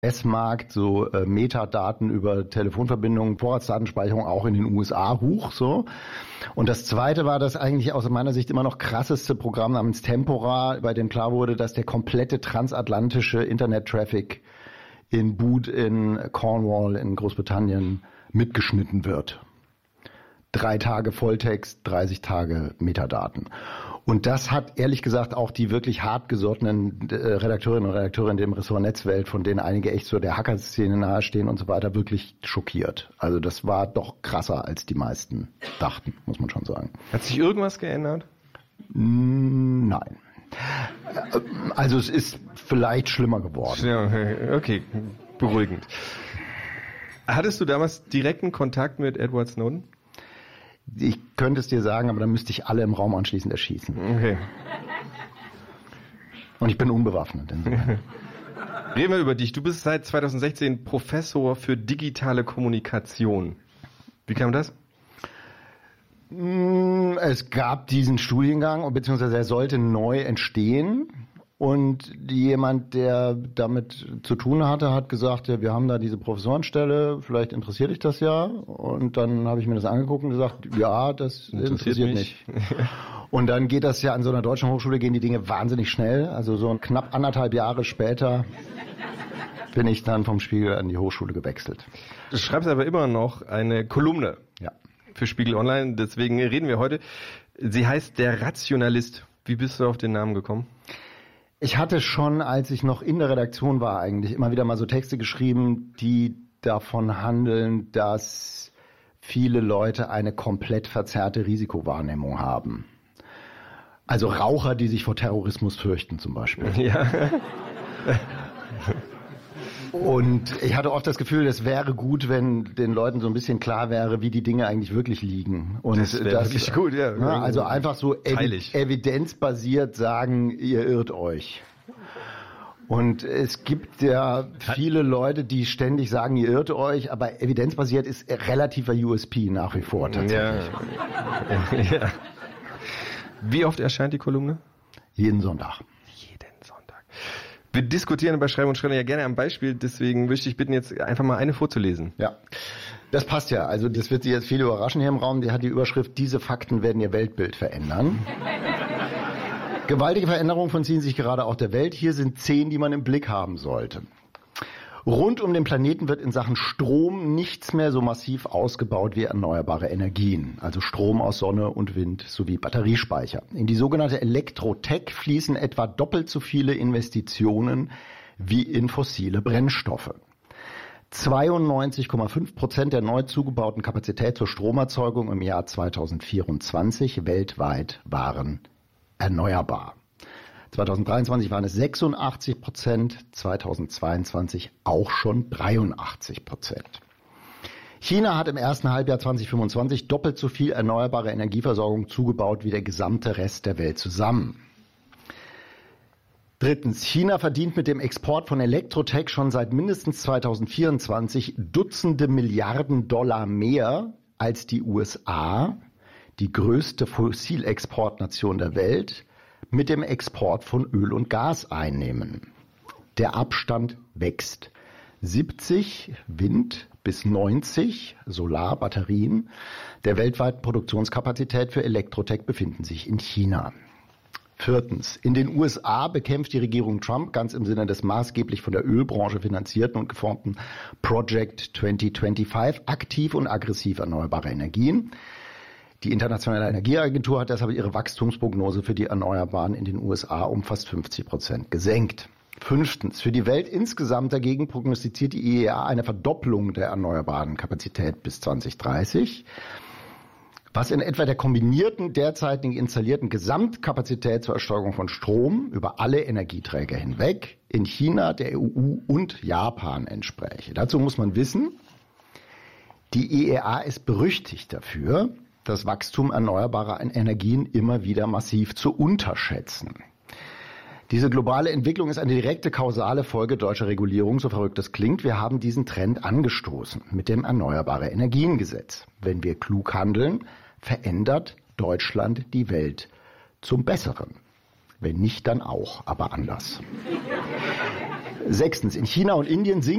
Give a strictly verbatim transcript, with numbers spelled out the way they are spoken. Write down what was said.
S-Markt, so äh, Metadaten über Telefonverbindungen, Vorratsdatenspeicherung auch in den U S A hoch, so. Und das zweite war das eigentlich aus meiner Sicht immer noch krasseste Programm namens Tempora, bei dem klar wurde, dass der komplette transatlantische Internet-Traffic in Bute in Cornwall in Großbritannien mitgeschnitten wird. Drei Tage Volltext, dreißig Tage Metadaten. Und das hat ehrlich gesagt auch die wirklich hartgesottenen äh, Redakteurinnen und Redakteure in dem Ressort Netzwelt, von denen einige echt so der Hacker-Szene nahestehen und so weiter, wirklich schockiert. Also das war doch krasser, als die meisten dachten, muss man schon sagen. Hat sich irgendwas geändert? Nein. Also es ist vielleicht schlimmer geworden. Ja, okay, beruhigend. Hattest du damals direkten Kontakt mit Edward Snowden? Ich könnte es dir sagen, aber dann müsste ich alle im Raum anschließend erschießen. Okay. Und ich bin unbewaffnet. Reden wir über dich. Du bist seit zwanzig sechzehn Professor für digitale Kommunikation. Wie kam das? Es gab diesen Studiengang, beziehungsweise er sollte neu entstehen. Und jemand, der damit zu tun hatte, hat gesagt, ja, wir haben da diese Professorenstelle, vielleicht interessiert dich das ja. Und dann habe ich mir das angeguckt und gesagt, ja, das interessiert, interessiert mich nicht. Und dann geht das ja an so einer deutschen Hochschule, gehen die Dinge wahnsinnig schnell. Also so knapp anderthalb Jahre später bin ich dann vom Spiegel an die Hochschule gewechselt. Du schreibst aber immer noch eine Kolumne ja. für Spiegel Online, deswegen reden wir heute. Sie heißt Der Rationalist. Wie bist du auf den Namen gekommen? Ich hatte schon, als ich noch in der Redaktion war, eigentlich immer wieder mal so Texte geschrieben, die davon handeln, dass viele Leute eine komplett verzerrte Risikowahrnehmung haben. Also Raucher, die sich vor Terrorismus fürchten zum Beispiel. Ja. Und ich hatte oft das Gefühl, es wäre gut, wenn den Leuten so ein bisschen klar wäre, wie die Dinge eigentlich wirklich liegen. Und das wäre wirklich gut, ja. ja. Also einfach so evi- evidenzbasiert sagen, ihr irrt euch. Und es gibt ja viele Leute, die ständig sagen, ihr irrt euch, aber evidenzbasiert ist relativer U S P nach wie vor tatsächlich. Ja. Ja. Wie oft erscheint die Kolumne? Jeden Sonntag. Wir diskutieren bei Schreiben und Schreiben ja gerne am Beispiel, deswegen würde ich dich bitten, jetzt einfach mal eine vorzulesen. Ja, das passt ja. Also das wird Sie jetzt viele überraschen hier im Raum. Die hat die Überschrift, diese Fakten werden Ihr Weltbild verändern. Gewaltige Veränderungen vollziehen sich gerade auch der Welt. Hier sind zehn, die man im Blick haben sollte. Rund um den Planeten wird in Sachen Strom nichts mehr so massiv ausgebaut wie erneuerbare Energien, also Strom aus Sonne und Wind sowie Batteriespeicher. In die sogenannte Elektrotech fließen etwa doppelt so viele Investitionen wie in fossile Brennstoffe. zweiundneunzig Komma fünf Prozent der neu zugebauten Kapazität zur Stromerzeugung im Jahr zweitausendzweiundzwanzig weltweit waren erneuerbar. zweitausenddreiundzwanzig waren es sechsundachtzig Prozent, zweitausendzweiundzwanzig auch schon dreiundachtzig Prozent. China hat im ersten Halbjahr zweitausendfünfundzwanzig doppelt so viel erneuerbare Energieversorgung zugebaut wie der gesamte Rest der Welt zusammen. Drittens, China verdient mit dem Export von Elektrotech schon seit mindestens zweitausendvierundzwanzig Dutzende Milliarden Dollar mehr als die U S A, die größte Fossilexportnation der Welt, mit dem Export von Öl und Gas einnehmen. Der Abstand wächst. siebzig Wind bis neunzig Solarbatterien der weltweiten Produktionskapazität für Elektrotech befinden sich in China. Viertens. In den U S A bekämpft die Regierung Trump ganz im Sinne des maßgeblich von der Ölbranche finanzierten und geformten Project zwanzig fünfundzwanzig aktiv und aggressiv erneuerbare Energien. Die Internationale Energieagentur hat deshalb ihre Wachstumsprognose für die Erneuerbaren in den U S A um fast fünfzig Prozent gesenkt. Fünftens. Für die Welt insgesamt dagegen prognostiziert die I E A eine Verdopplung der erneuerbaren Kapazität bis zweitausenddreißig, was in etwa der kombinierten derzeitigen installierten Gesamtkapazität zur Erzeugung von Strom über alle Energieträger hinweg in China, der E U und Japan entspräche. Dazu muss man wissen, die I E A ist berüchtigt dafür, das Wachstum erneuerbarer Energien immer wieder massiv zu unterschätzen. Diese globale Entwicklung ist eine direkte kausale Folge deutscher Regulierung, so verrückt das klingt. Wir haben diesen Trend angestoßen mit dem Erneuerbare Energiengesetz. Wenn wir klug handeln, verändert Deutschland die Welt zum Besseren. Wenn nicht, dann auch, aber anders. Sechstens. In China und Indien sinkt